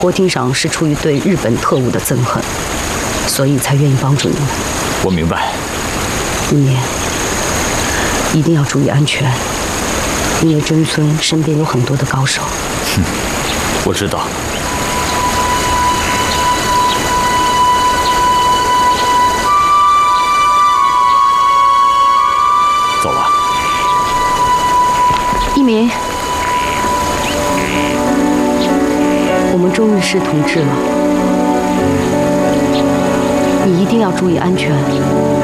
郭厅长是出于对日本特务的憎恨，所以才愿意帮助你们。 我明白。 一年一定要注意安全，因为真村身边有很多的高手。 我知道。走了。 一鸣，我们终于是同志了，你一定要注意安全。